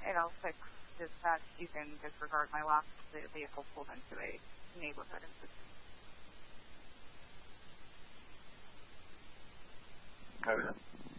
it'll fix just that you can disregard my lock. The vehicle pulled into a neighborhood and Okay.